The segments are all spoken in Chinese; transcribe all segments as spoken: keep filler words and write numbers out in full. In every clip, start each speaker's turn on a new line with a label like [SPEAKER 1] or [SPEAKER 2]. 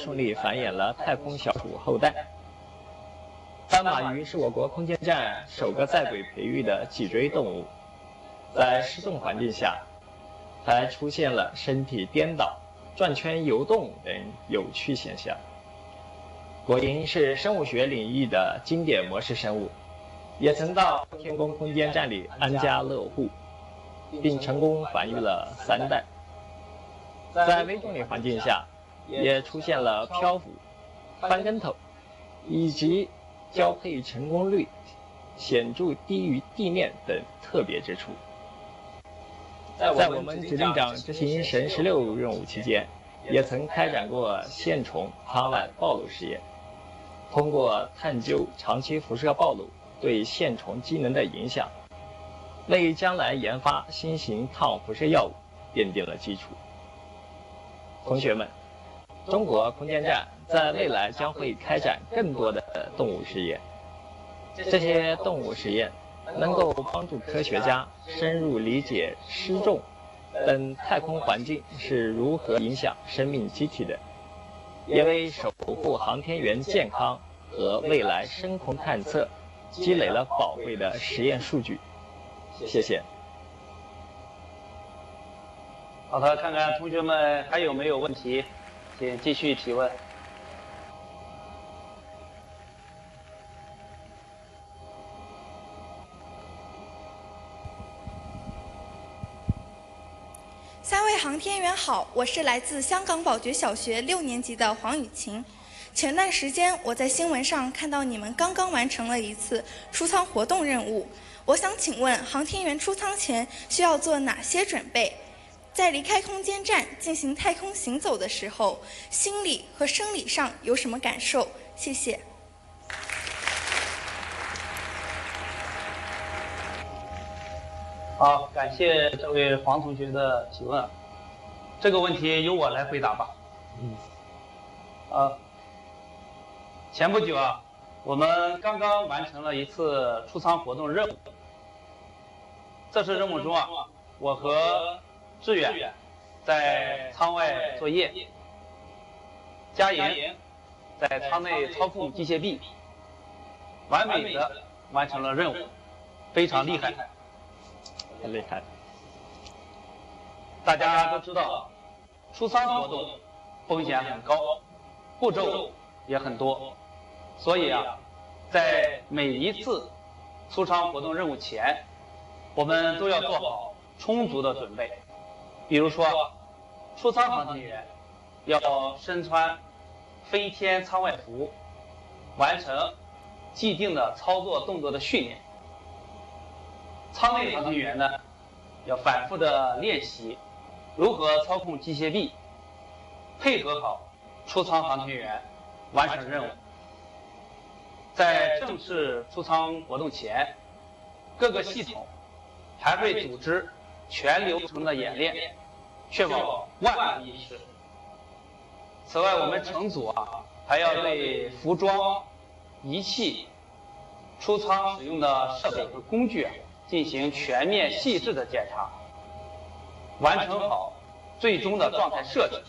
[SPEAKER 1] 顺利繁衍了太空小鼠后代。斑马鱼是我国空间站首个在轨培育的脊椎动物，在失重环境下，还出现了身体颠倒、转圈游动等有趣现象。果蝇是生物学领域的经典模式生物，也曾到天宫空间站里安家乐户，并成功繁育了三代。在微重力环境下，也出现了漂浮、翻跟头，以及交配成功率显著低于地面等特别之处。在我们指令长执行神十六任务期间，也曾开展过线虫舱外暴露实验，通过探究长期辐射暴露对线虫机能的影响，为将来研发新型抗辐射药物奠定了基础。同学们，中国空间站在未来将会开展更多的动物实验，这些动物实验能够帮助科学家深入理解失重等太空环境是如何影响生命机体的，也为守护航天员健康和未来深空探测积累了宝贵的实验数据。谢谢。
[SPEAKER 2] 好的，看看同学们还有没有问题，请继续提问。
[SPEAKER 3] 三位航天员好，我是来自香港宝觉小学六年级的黄雨晴。前段时间我在新闻上看到你们刚刚完成了一次出舱活动任务，我想请问航天员出舱前需要做哪些准备？在离开空间站进行太空行走的时候，心理和生理上有什么感受？谢谢。
[SPEAKER 2] 好，感谢这位黄同学的提问。这个问题由我来回答吧。嗯。呃，前不久啊，我们刚刚完成了一次出舱活动任务。这次任务中啊，我和志远在舱外作业，佳莹在舱内操控机械臂，完美的完成了任务，非常厉害。
[SPEAKER 1] 很厉害。
[SPEAKER 2] 大家都知道，出舱活动风险很高，步骤也很多，所以啊，在每一次出舱活动任务前，我们都要做好充足的准备。比如说，出舱航天员要身穿飞天舱外服，完成既定的操作动作的训练。舱内航天员呢，要反复的练习如何操控机械臂，配合好出舱航天员完成任务。在正式出舱活动前，各个系统还会组织全流程的演练，确保万无一失。此外，我们乘组啊还要对服装、仪器、出舱使用的设备和工具啊进行全面细致的检查，完成好最终的状态设置。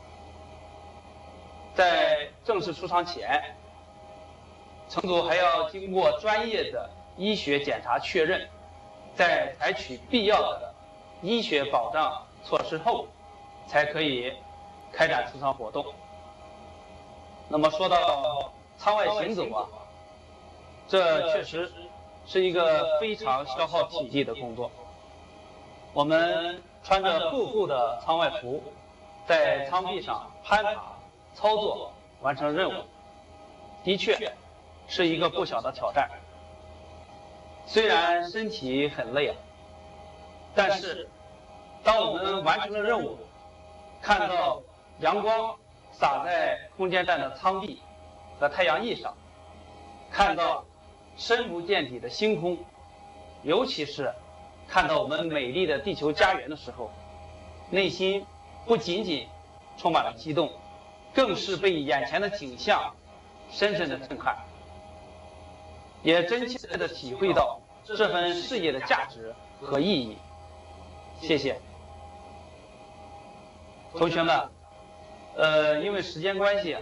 [SPEAKER 2] 在正式出舱前，乘组还要经过专业的医学检查确认，在采取必要的医学保障措施后，才可以开展出舱活动。那么说到舱外行走啊，这确实是一个非常消耗体力的工作。我们穿着厚厚的舱外服，在舱壁上攀爬、操作，完成任务，的确是一个不小的挑战。虽然身体很累啊，但是当我们完成了任务，看到阳光洒在空间站的舱壁和太阳翼上，看到深不见底的星空，尤其是看到我们美丽的地球家园的时候，内心不仅仅充满了激动，更是被眼前的景象深深的震撼，也真切的体会到这份事业的价值和意义。谢谢同学们。呃，因为时间关系，